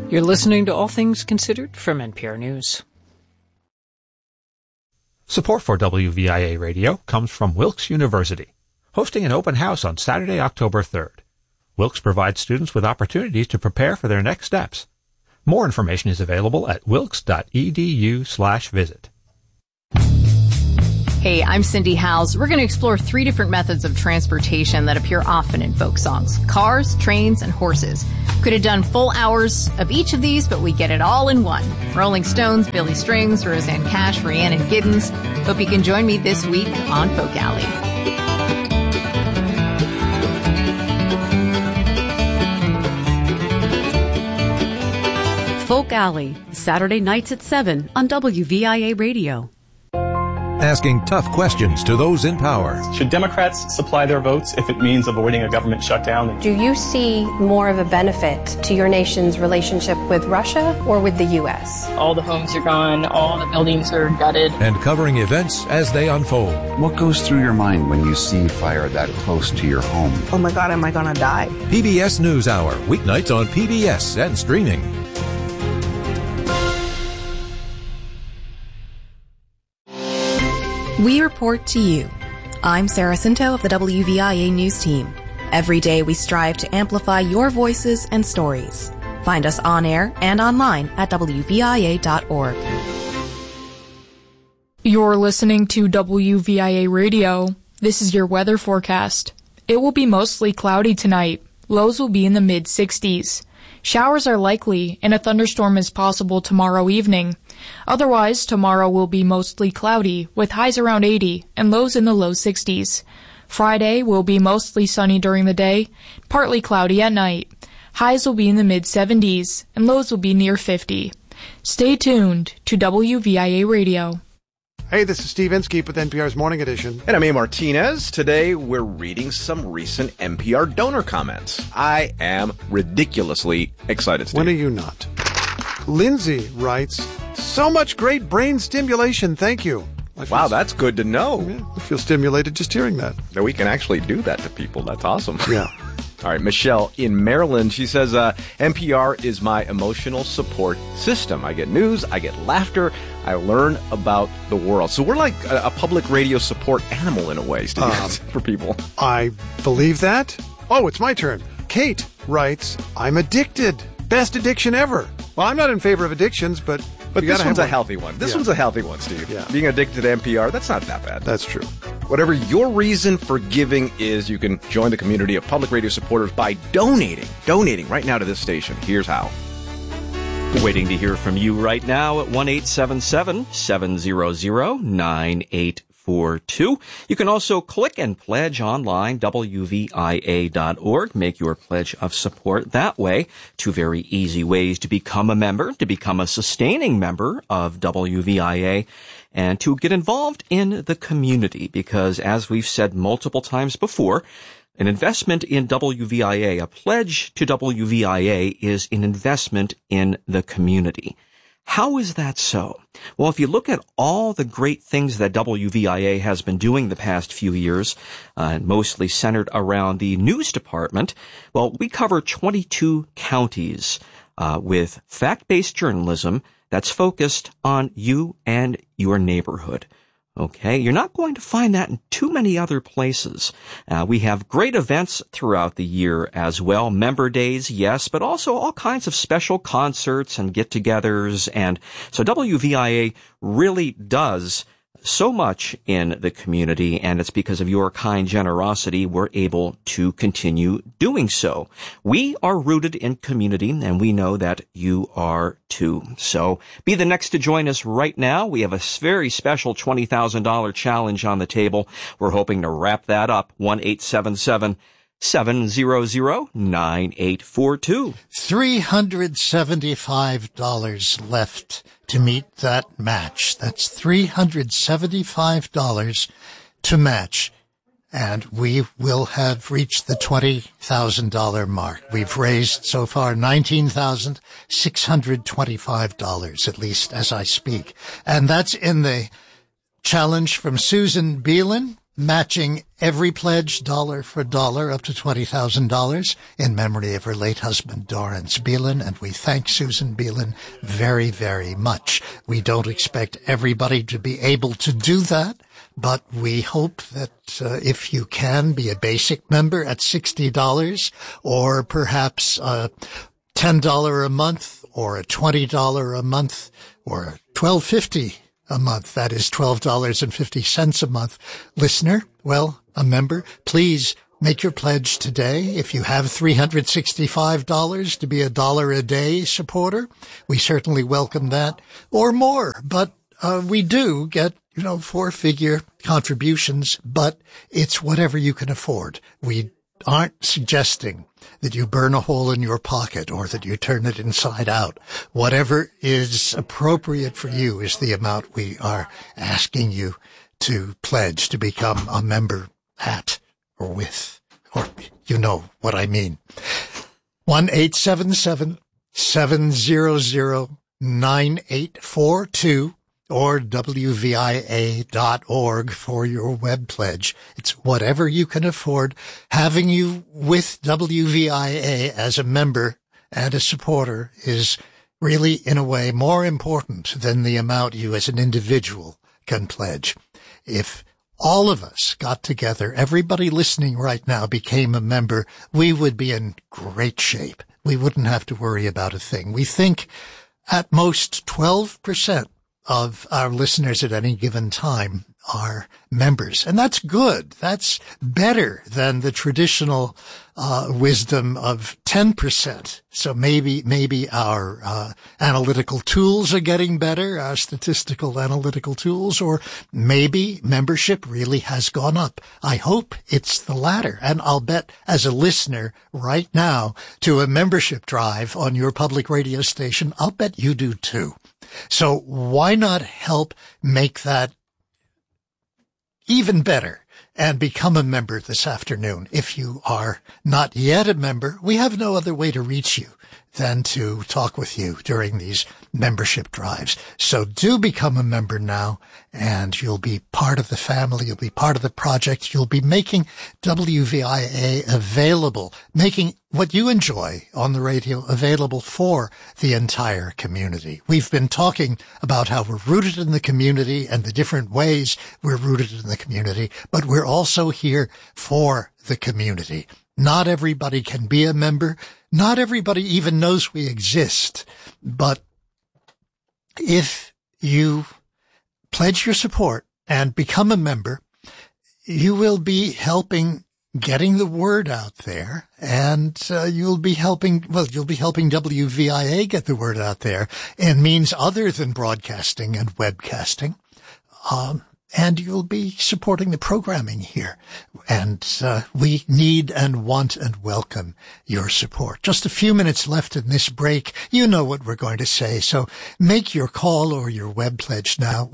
You're listening to All Things Considered from NPR News. Support for WVIA Radio comes from Wilkes University, hosting an open house on Saturday, October 3rd. Wilkes provides students with opportunities to prepare for their next steps. More information is available at wilkes.edu/visit. Hey, I'm Cindy Howes. We're going to explore 3 different methods of transportation that appear often in folk songs: cars, trains, and horses. Could have done full hours of each of these, but we get it all in one. Rolling Stones, Billy Strings, Rosanne Cash, Rhiannon Giddens. Hope you can join me this week on Folk Alley. Folk Alley, Saturday nights at 7 on WVIA Radio. Asking tough questions to those in power. Should Democrats supply their votes if it means avoiding a government shutdown? Do you see more of a benefit to your nation's relationship with Russia or with the U.S.? All the homes are gone, all the buildings are gutted. And covering events as they unfold. What goes through your mind when you see fire that close to your home? Oh my God, am I gonna die? PBS NewsHour, weeknights on PBS and streaming. We report to you. I'm Sarah Cinto of the WVIA News Team. Every day we strive to amplify your voices and stories. Find us on air and online at WVIA.org. You're listening to WVIA Radio. This is your weather forecast. It will be mostly cloudy tonight. Lows will be in the mid-60s. Showers are likely, and a thunderstorm is possible tomorrow evening. Otherwise, tomorrow will be mostly cloudy, with highs around 80 and lows in the low 60s. Friday will be mostly sunny during the day, partly cloudy at night. Highs will be in the mid-70s, and lows will be near 50. Stay tuned to WVIA Radio. Hey, this is Steve Inskeep with NPR's Morning Edition. And I'm A. Martinez. Today, we're reading some recent NPR donor comments. I am ridiculously excited, Steve. When are you not? Lindsay writes, so much great brain stimulation, thank you. Wow, that's good to know. Yeah, I feel stimulated just hearing that. That we can actually do that to people. That's awesome. Yeah. All right, Michelle in Maryland, she says, NPR is my emotional support system. I get news, I get laughter, I learn about the world. So we're like a public radio support animal in a way, Steve, for people. I believe that. Oh, it's my turn. Kate writes, I'm addicted. Best addiction ever. Well, I'm not in favor of addictions, but this one's a healthy one. This one's a healthy one, Steve. Yeah. Being addicted to NPR, that's not that bad. That's true. Whatever your reason for giving is, you can join the community of public radio supporters by donating right now to this station. Here's how. Waiting to hear from you right now at 1-877-700-9842. You can also click and pledge online, WVIA.org. Make your pledge of support that way. 2 very easy ways to become a member, to become a sustaining member of WVIA, and to get involved in the community, because as we've said multiple times before, an investment in WVIA, a pledge to WVIA, is an investment in the community. How is that so? Well, if you look at all the great things that WVIA has been doing the past few years, mostly centered around the news department, well, we cover 22 counties with fact-based journalism that's focused on you and your neighborhood. Okay, you're not going to find that in too many other places. We have great events throughout the year as well. Member days, yes, but also all kinds of special concerts and get-togethers. And so WVIA really does so much in the community, and it's because of your kind generosity we're able to continue doing so. We are rooted in community, and we know that you are too. So be the next to join us right now. We have a very special $20,000 challenge on the table. We're hoping to wrap that up. 1-877-700-9842. $375 left to meet that match. That's $375 to match. And we will have reached the $20,000 mark. We've raised so far $19,625, at least as I speak. And that's in the challenge from Susan Beelan, matching every pledge dollar for dollar up to $20,000 in memory of her late husband, Dorrance Beelan, and we thank Susan Beelan very, very much. We don't expect everybody to be able to do that, but we hope that if you can be a basic member at $60 or perhaps $10 a month or a $20 a month or $12.50 a month, that is $12.50 a month, listener, well, a member, please make your pledge today. If you have $365 to be a dollar a day supporter, we certainly welcome that, or more. But we do get, four-figure contributions, but it's whatever you can afford. We aren't suggesting that you burn a hole in your pocket or that you turn it inside out. Whatever is appropriate for you is the amount we are asking you to pledge to become a member at or with, or you know what I mean. 1-877-700-9842 or WVIA.org for your web pledge. It's whatever you can afford. Having you with WVIA as a member and a supporter is really, in a way, more important than the amount you as an individual can pledge. If all of us got together, everybody listening right now became a member, we would be in great shape. We wouldn't have to worry about a thing. We think at most 12% of our listeners at any given time are members. And that's good. That's better than the traditional wisdom of 10%. So maybe our analytical tools are getting better, our statistical analytical tools, or maybe membership really has gone up. I hope it's the latter. And I'll bet as a listener right now to a membership drive on your public radio station, I'll bet you do too. So why not help make that even better and become a member this afternoon? If you are not yet a member, we have no other way to reach you than to talk with you during these membership drives. So do become a member now, and you'll be part of the family. You'll be part of the project. You'll be making WVIA available, making what you enjoy on the radio available for the entire community. We've been talking about how we're rooted in the community and the different ways we're rooted in the community, but we're also here for the community. Not everybody can be a member. Not everybody even knows we exist. But if you pledge your support and become a member, you will be helping getting the word out there, and you'll be helping WVIA get the word out there in means other than broadcasting and webcasting. And you'll be supporting the programming here. And we need and want and welcome your support. Just a few minutes left in this break. You know what we're going to say. So make your call or your web pledge now.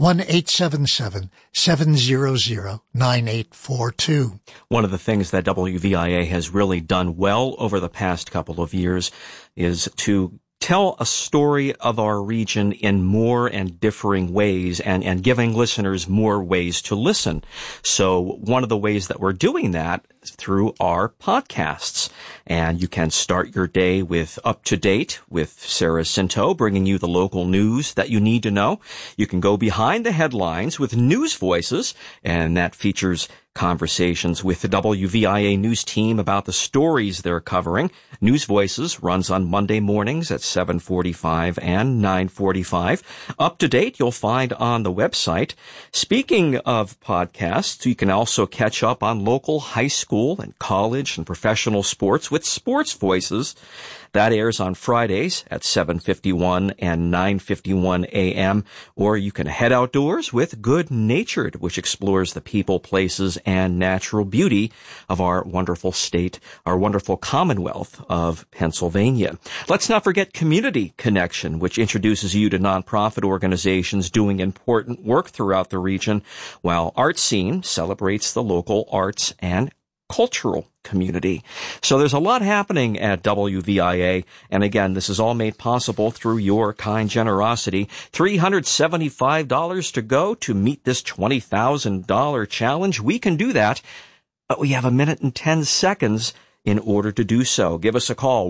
1-877-700-9842. One of the things that WVIA has really done well over the past couple of years is to tell a story of our region in more and differing ways and giving listeners more ways to listen. So one of the ways that we're doing that is through our podcasts. And you can start your day with Up to Date with Sarah Cinto, bringing you the local news that you need to know. You can go behind the headlines with News Voices, and that features conversations with the WVIA news team about the stories they're covering. News Voices runs on Monday mornings at 7:45 and 9:45. Up to Date you'll find on the website. Speaking of podcasts, you can also catch up on local high school and college and professional sports with Sports Voices. That airs on Fridays at 7:51 and 9:51 a.m. Or you can head outdoors with Good Natured, which explores the people, places, and natural beauty of our wonderful state, our wonderful Commonwealth of Pennsylvania. Let's not forget Community Connection, which introduces you to nonprofit organizations doing important work throughout the region, while Art Scene celebrates the local arts and cultural community. So there's a lot happening at WVIA. And again, this is all made possible through your kind generosity. $375 to go to meet this $20,000 challenge. We can do that, but we have 1 minute and 10 seconds in order to do so. Give us a call,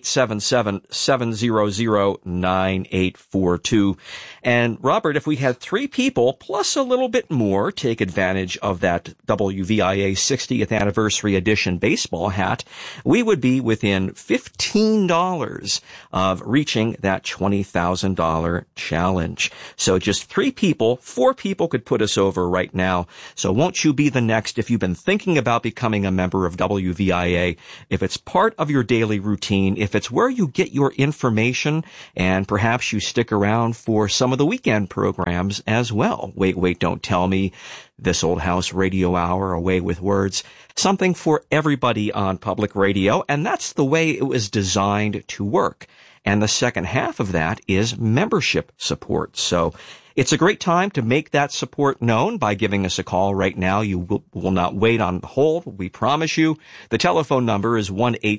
1-877-700-9842. And Robert, if we had 3 people plus a little bit more take advantage of that WVIA 60th anniversary edition baseball hat, we would be within $15 of reaching that $20,000 challenge. So just 3 people, 4 people could put us over right now. So won't you be the next if you've been thinking about becoming a member of WVIA? If it's part of your daily routine, if it's where you get your information, and perhaps you stick around for some of the weekend programs as well. Wait, don't tell me, This Old House Radio Hour, Away with Words, something for everybody on public radio, and that's the way it was designed to work. And the second half of that is membership support. So it's a great time to make that support known by giving us a call right now. You will not wait on hold, we promise you. The telephone number is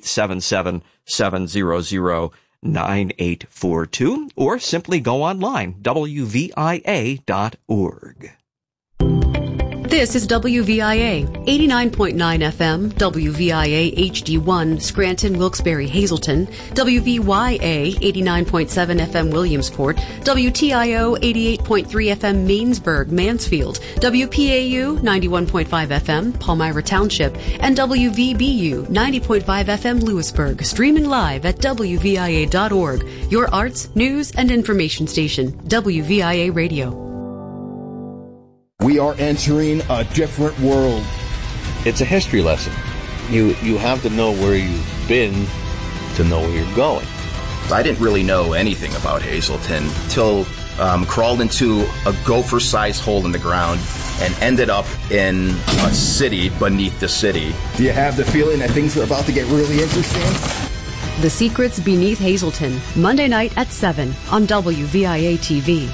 1-877-700-9842, or simply go online, wvia.org. This is WVIA, 89.9 FM, WVIA HD1, Scranton, Wilkes-Barre, Hazleton, WVYA, 89.7 FM, Williamsport, WTIO, 88.3 FM, Mainsburg, Mansfield, WPAU, 91.5 FM, Palmyra Township, and WVBU, 90.5 FM, Lewisburg, streaming live at WVIA.org, your arts, news, and information station, WVIA Radio. We are entering a different world. It's a history lesson. You have to know where you've been to know where you're going. I didn't really know anything about Hazleton till crawled into a gopher-sized hole in the ground and ended up in a city beneath the city. Do you have the feeling that things are about to get really interesting? The Secrets Beneath Hazleton, Monday night at 7 on WVIA TV.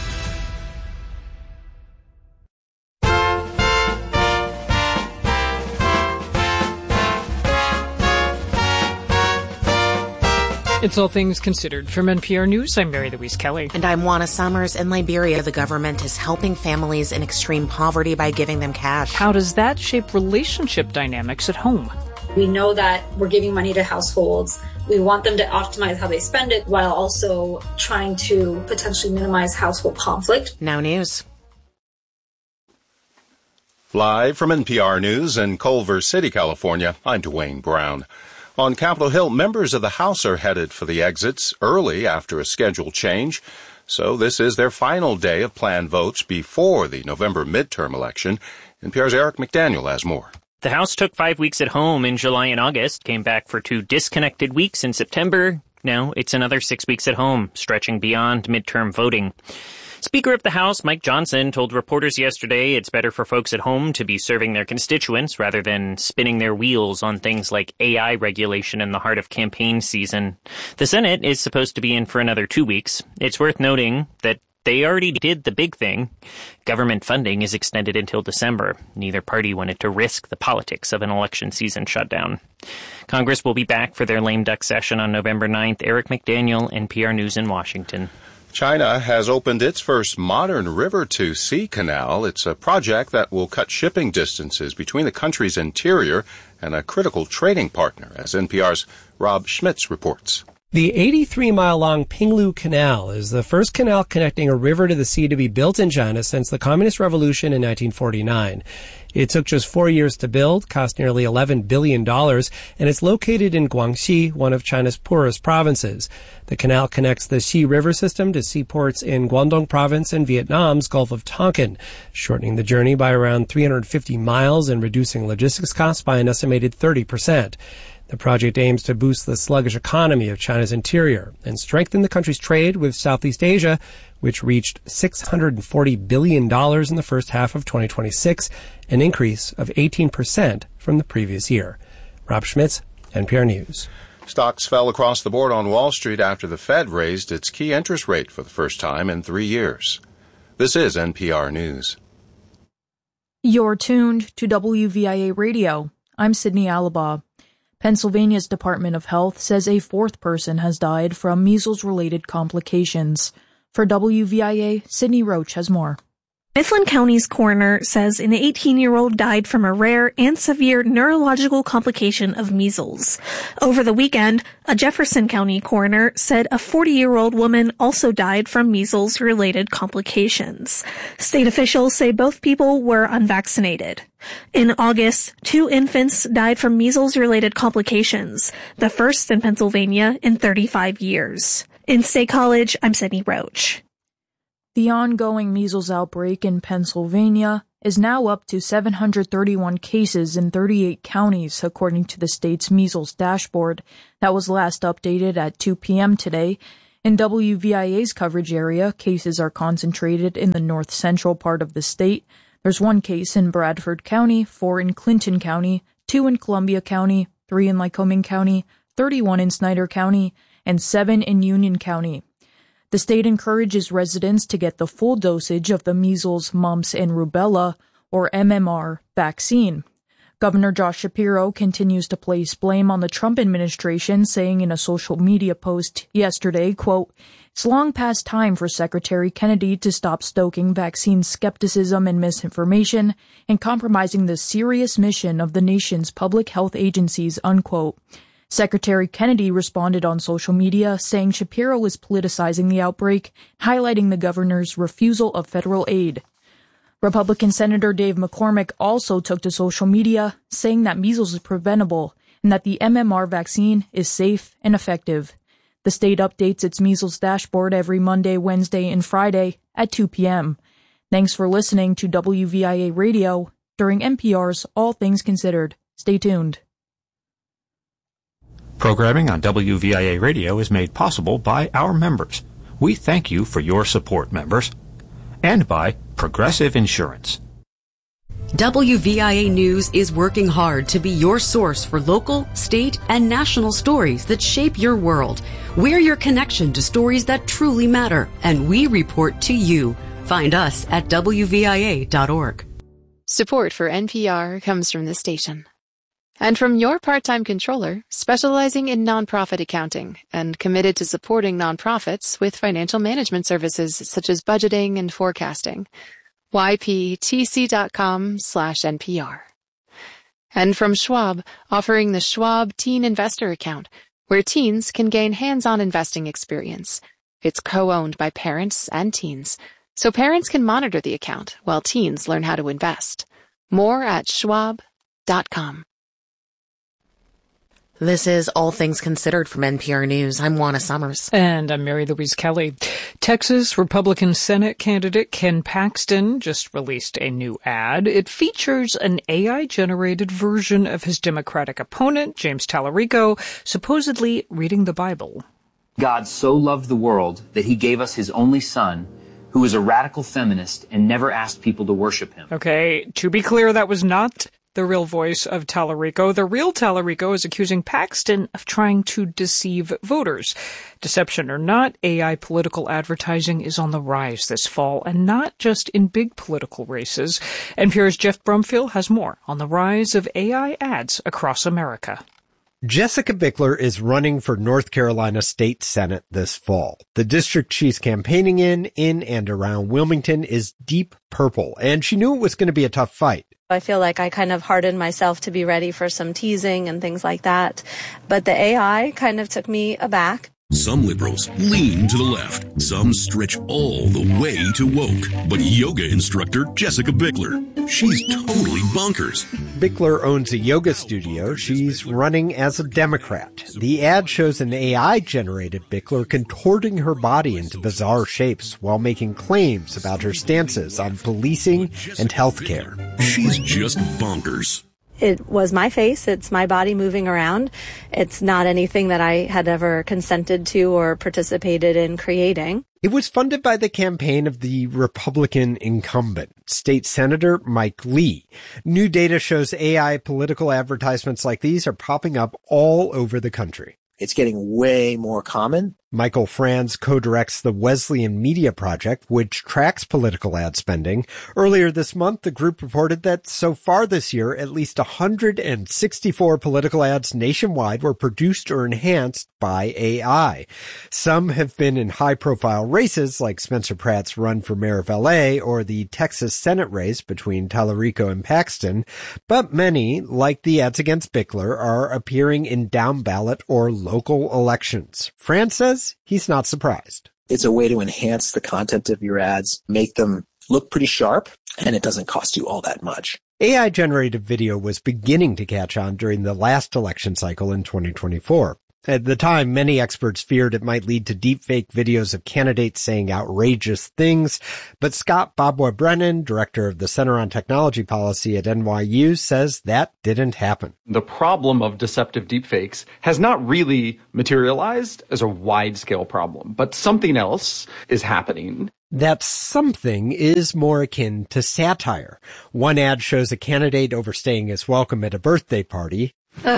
It's All Things Considered. From NPR News, I'm Mary Louise Kelly. And I'm Juana Summers. In Liberia, the government is helping families in extreme poverty by giving them cash. How does that shape relationship dynamics at home? We know that we're giving money to households. We want them to optimize how they spend it while also trying to potentially minimize household conflict. Now News. Live from NPR News in Culver City, California, I'm Dwayne Brown. On Capitol Hill, members of the House are headed for the exits early after a schedule change. So this is their final day of planned votes before the November midterm election. NPR's Eric McDaniel has more. The House took 5 weeks at home in July and August, came back for 2 disconnected weeks in September. Now it's another 6 weeks at home, stretching beyond midterm voting. Speaker of the House, Mike Johnson, told reporters yesterday it's better for folks at home to be serving their constituents rather than spinning their wheels on things like AI regulation in the heart of campaign season. The Senate is supposed to be in for another 2 weeks. It's worth noting that they already did the big thing. Government funding is extended until December. Neither party wanted to risk the politics of an election season shutdown. Congress will be back for their lame duck session on November 9th. Eric McDaniel, NPR News in Washington. China has opened its first modern river-to-sea canal. It's a project that will cut shipping distances between the country's interior and a critical trading partner, as NPR's Rob Schmitz reports. The 83-mile-long Pinglu Canal is the first canal connecting a river to the sea to be built in China since the Communist Revolution in 1949. It took just 4 years to build, cost nearly $11 billion, and it's located in Guangxi, one of China's poorest provinces. The canal connects the Xi River system to seaports in Guangdong province and Vietnam's Gulf of Tonkin, shortening the journey by around 350 miles and reducing logistics costs by an estimated 30%. The project aims to boost the sluggish economy of China's interior and strengthen the country's trade with Southeast Asia, which reached $640 billion in the first half of 2026, an increase of 18% from the previous year. Rob Schmitz, NPR News. Stocks fell across the board on Wall Street after the Fed raised its key interest rate for the first time in 3 years. This is NPR News. You're tuned to WVIA Radio. I'm Sydney Alabaugh. Pennsylvania's Department of Health says a fourth person has died from measles-related complications. For WVIA, Sydney Roach has more. Mifflin County's coroner says an 18-year-old died from a rare and severe neurological complication of measles. Over the weekend, a Jefferson County coroner said a 40-year-old woman also died from measles-related complications. State officials say both people were unvaccinated. In August, 2 infants died from measles-related complications, the first in Pennsylvania in 35 years. In State College, I'm Sydney Roach. The ongoing measles outbreak in Pennsylvania is now up to 731 cases in 38 counties, according to the state's measles dashboard that was last updated at 2 p.m. today. In WVIA's coverage area, cases are concentrated in the north-central part of the state. There's 1 case in Bradford County, 4 in Clinton County, 2 in Columbia County, 3 in Lycoming County, 31 in Snyder County, and 7 in Union County. The state encourages residents to get the full dosage of the measles, mumps, and rubella, or MMR, vaccine. Governor Josh Shapiro continues to place blame on the Trump administration, saying in a social media post yesterday, quote, "It's long past time for Secretary Kennedy to stop stoking vaccine skepticism and misinformation and compromising the serious mission of the nation's public health agencies," unquote. Secretary Kennedy responded on social media, saying Shapiro is politicizing the outbreak, highlighting the governor's refusal of federal aid. Republican Senator Dave McCormick also took to social media, saying that measles is preventable and that the MMR vaccine is safe and effective. The state updates its measles dashboard every Monday, Wednesday, and Friday at 2 p.m. Thanks for listening to WVIA Radio during NPR's All Things Considered. Stay tuned. Programming on WVIA Radio is made possible by our members. We thank you for your support, members. And by Progressive Insurance. WVIA News is working hard to be your source for local, state, and national stories that shape your world. We're your connection to stories that truly matter, and we report to you. Find us at WVIA.org. Support for NPR comes from this station. And from your part-time controller, specializing in nonprofit accounting and committed to supporting nonprofits with financial management services such as budgeting and forecasting. YPTC.com/NPR. And from Schwab, offering the Schwab Teen Investor Account, where teens can gain hands-on investing experience. It's co-owned by parents and teens, so parents can monitor the account while teens learn how to invest. More at schwab.com. This is All Things Considered from NPR News. I'm Juana Summers. And I'm Mary Louise Kelly. Texas Republican Senate candidate Ken Paxton just released a new ad. It features an AI-generated version of his Democratic opponent, James Tallarico, supposedly reading the Bible. God so loved the world that he gave us his only son, who is a radical feminist and never asked people to worship him. Okay, to be clear, that was not the real voice of Tallarico. The real Tallarico is accusing Paxton of trying to deceive voters. Deception or not, AI political advertising is on the rise this fall, and not just in big political races. NPR's Jeff Brumfield has more on the rise of AI ads across America. Jessica Bickler is running for North Carolina State Senate this fall. The district she's campaigning in and around Wilmington is deep purple, and she knew it was going to be a tough fight. I feel like I kind of hardened myself to be ready for some teasing and things like that. But the AI kind of took me aback. Some liberals lean to the left. Some stretch all the way to woke. But yoga instructor Jessica Bickler, she's totally bonkers. Bickler owns a yoga studio. She's running as a Democrat. The ad shows an AI-generated Bickler contorting her body into bizarre shapes while making claims about her stances on policing and healthcare. She's just bonkers. It was my face. It's my body moving around. It's not anything that I had ever consented to or participated in creating. It was funded by the campaign of the Republican incumbent, State Senator Mike Lee. New data shows AI political advertisements like these are popping up all over the country. It's getting way more common. Michael Franz co-directs the Wesleyan Media Project, which tracks political ad spending. Earlier this month, the group reported that so far this year, at least 164 political ads nationwide were produced or enhanced by AI. Some have been in high-profile races like Spencer Pratt's run for mayor of L.A. or the Texas Senate race between Tallarico and Paxton, but many, like the ads against Bickler, are appearing in down-ballot or local elections. Franz says he's not surprised. It's a way to enhance the content of your ads, make them look pretty sharp, and it doesn't cost you all that much. AI-generated video was beginning to catch on during the last election cycle in 2024. At the time, many experts feared it might lead to deepfake videos of candidates saying outrageous things, but Scott Bobwa-Brennan, director of the Center on Technology Policy at NYU, says that didn't happen. The problem of deceptive deepfakes has not really materialized as a wide-scale problem, but something else is happening. That something is more akin to satire. One ad shows a candidate overstaying his welcome at a birthday party.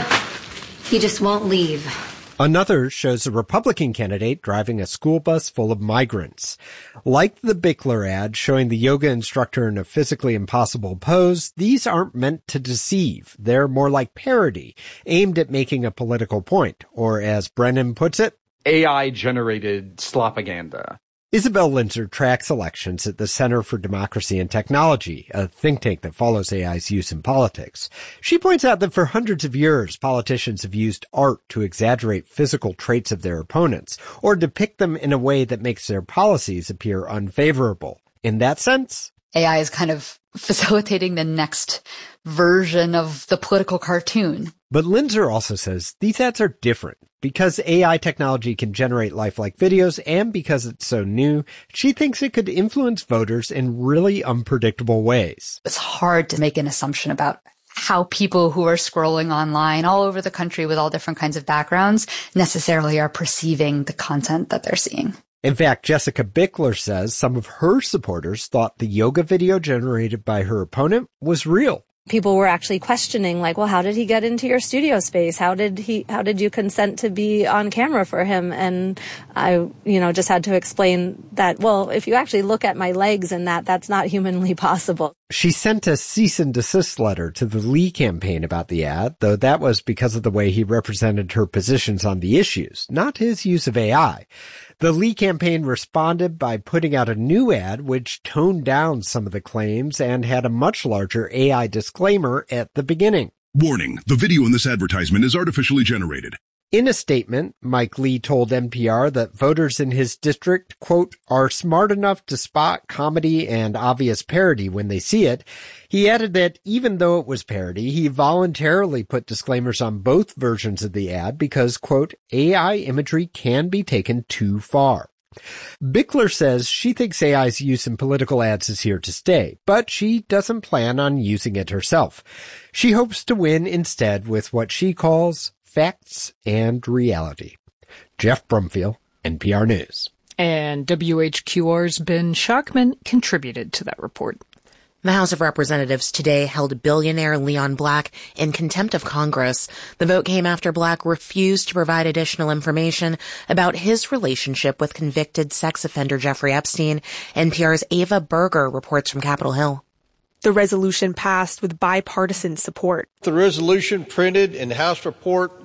He just won't leave. Another shows a Republican candidate driving a school bus full of migrants. Like the Bickler ad showing the yoga instructor in a physically impossible pose, these aren't meant to deceive. They're more like parody, aimed at making a political point, or as Brennan puts it, AI-generated slopaganda. Isabel Linzer tracks elections at the Center for Democracy and Technology, a think tank that follows AI's use in politics. She points out that for hundreds of years, politicians have used art to exaggerate physical traits of their opponents, or depict them in a way that makes their policies appear unfavorable. In that sense, AI is kind of facilitating the next version of the political cartoon. But Linzer also says these ads are different. Because AI technology can generate lifelike videos and because it's so new, she thinks it could influence voters in really unpredictable ways. It's hard to make an assumption about how people who are scrolling online all over the country with all different kinds of backgrounds necessarily are perceiving the content that they're seeing. In fact, Jessica Bickler says some of her supporters thought the yoga video generated by her opponent was real. People were actually questioning, like, well, how did he get into your studio space? How did you consent to be on camera for him? And I, just had to explain that, well, if you actually look at my legs and that's not humanly possible. She sent a cease and desist letter to the Lee campaign about the ad, though that was because of the way he represented her positions on the issues, not his use of AI. The Lee campaign responded by putting out a new ad which toned down some of the claims and had a much larger AI disclaimer at the beginning. Warning, the video in this advertisement is artificially generated. In a statement, Mike Lee told NPR that voters in his district, quote, are smart enough to spot comedy and obvious parody when they see it. He added that even though it was parody, he voluntarily put disclaimers on both versions of the ad because, quote, AI imagery can be taken too far. Bickler says she thinks AI's use in political ads is here to stay, but she doesn't plan on using it herself. She hopes to win instead with what she calls facts and reality. Jeff Brumfield, NPR News. And WHQR's Ben Schachtman contributed to that report. The House of Representatives today held billionaire Leon Black in contempt of Congress. The vote came after Black refused to provide additional information about his relationship with convicted sex offender Jeffrey Epstein. NPR's Ava Berger reports from Capitol Hill. The resolution passed with bipartisan support. The resolution printed in House Report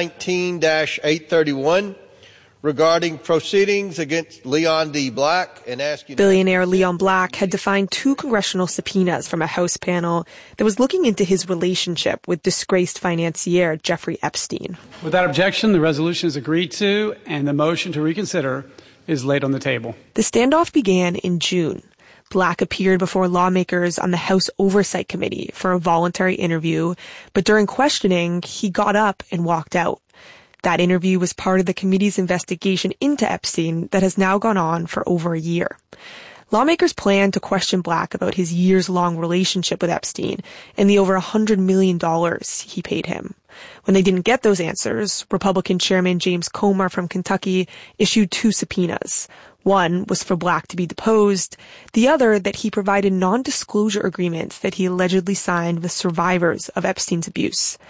119-831 regarding proceedings against Leon D. Black and asking... Billionaire Leon Black had defined 2 congressional subpoenas from a House panel that was looking into his relationship with disgraced financier Jeffrey Epstein. Without objection, the resolution is agreed to and the motion to reconsider is laid on the table. The standoff began in June. Black appeared before lawmakers on the House Oversight Committee for a voluntary interview, but during questioning, he got up and walked out. That interview was part of the committee's investigation into Epstein that has now gone on for over a year. Lawmakers plan to question Black about his years-long relationship with Epstein and the over $100 million he paid him. When they didn't get those answers, Republican Chairman James Comer from Kentucky issued 2 subpoenas. One was for Black to be deposed, the other that he provided non-disclosure agreements that he allegedly signed with survivors of Epstein's abuse.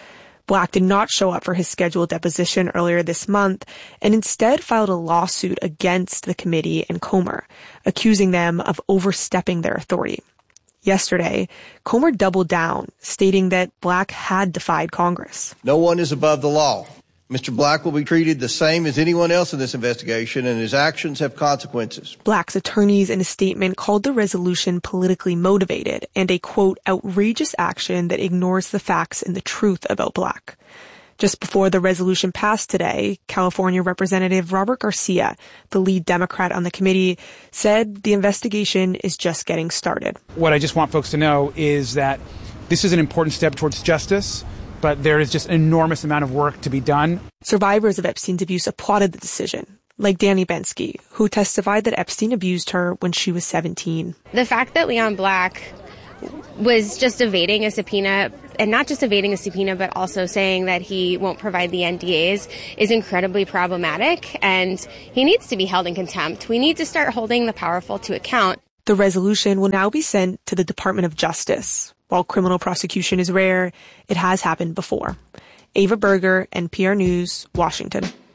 Black did not show up for his scheduled deposition earlier this month and instead filed a lawsuit against the committee and Comer, accusing them of overstepping their authority. Yesterday, Comer doubled down, stating that Black had defied Congress. No one is above the law. Mr. Black will be treated the same as anyone else in this investigation, and his actions have consequences. Black's attorneys in a statement called the resolution politically motivated and a, quote, outrageous action that ignores the facts and the truth about Black. Just before the resolution passed today, California Representative Robert Garcia, the lead Democrat on the committee, said the investigation is just getting started. What I just want folks to know is that this is an important step towards justice, but there is just an enormous amount of work to be done. Survivors of Epstein's abuse applauded the decision, like Danny Bensky, who testified that Epstein abused her when she was 17. The fact that Leon Black was just evading a subpoena, and not just evading a subpoena, but also saying that he won't provide the NDAs, is incredibly problematic, and he needs to be held in contempt. We need to start holding the powerful to account. The resolution will now be sent to the Department of Justice. While criminal prosecution is rare, it has happened before. Ava Berger, NPR News, Washington.